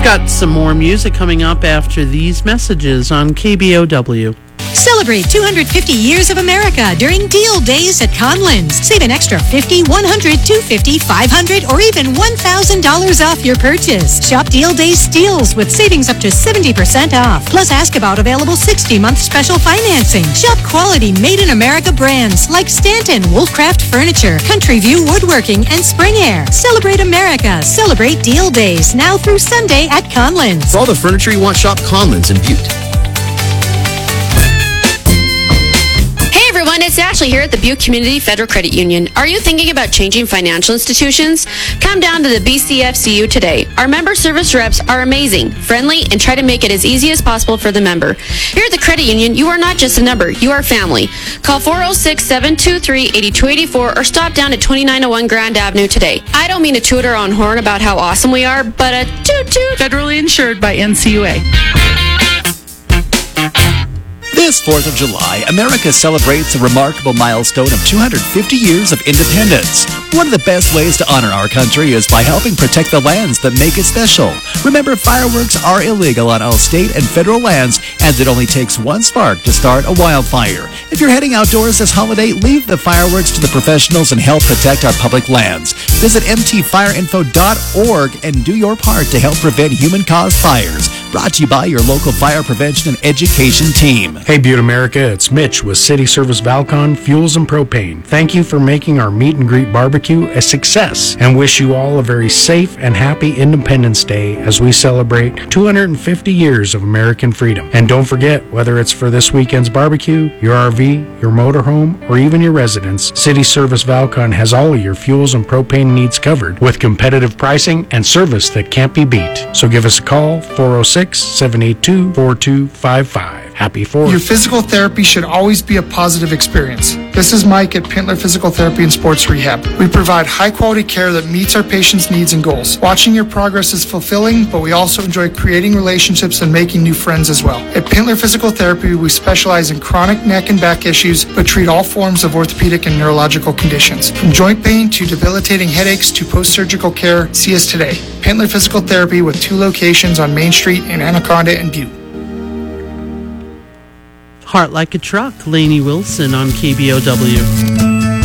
We've got some more music coming up after these messages on KBOW. Celebrate 250 years of America during Deal Days at Conlins. Save an extra $50, $100, $250, $500, or even $1,000 off your purchase. Shop Deal Days steals with savings up to 70% off. Plus, ask about available 60-month special financing. Shop quality made-in-America brands like Stanton, Wolfcraft Furniture, Country View Woodworking, and Spring Air. Celebrate America. Celebrate Deal Days now through Sunday at Conlins. For all the furniture you want, shop Conlins in Butte. It's Ashley here at the Butte Community Federal Credit Union. Are you thinking about changing financial institutions? Come down to the BCFCU today. Our member service reps are amazing, friendly, and try to make it as easy as possible for the member. Here at the credit union, you are not just a number, you are family. Call 406-723-8284 or stop down at 2901 Grand Avenue today. I don't mean to toot our own horn about how awesome we are, but a toot-toot. Federally insured by NCUA. This 4th of July, America celebrates a remarkable milestone of 250 years of independence. One of the best ways to honor our country is by helping protect the lands that make it special. Remember, fireworks are illegal on all state and federal lands, and it only takes one spark to start a wildfire. If you're heading outdoors this holiday, leave the fireworks to the professionals and help protect our public lands. Visit mtfireinfo.org and do your part to help prevent human-caused fires. Brought to you by your local fire prevention and education team. Hey Butte America, it's Mitch with City Service Valcon Fuels and Propane. Thank you for making our meet and greet barbecue a success and wish you all a very safe and happy Independence Day as we celebrate 250 years of American freedom. And don't forget, whether it's for this weekend's barbecue, your RV, your motorhome, or even your residence, City Service Valcon has all of your fuels and propane needs covered with competitive pricing and service that can't be beat. So give us a call, 406-782-4255. Happy 4th. Your physical therapy should always be a positive experience. This is Mike at Pintler Physical Therapy and Sports Rehab. We provide high-quality care that meets our patients' needs and goals. Watching your progress is fulfilling, but we also enjoy creating relationships and making new friends as well. At Pintler Physical Therapy, we specialize in chronic neck and back issues, but treat all forms of orthopedic and neurological conditions. From joint pain to debilitating headaches to post-surgical care, see us today. Pintler Physical Therapy with 2 locations on Main Street in Anaconda and Butte. Heart Like a Truck, Lainey Wilson on KBOW.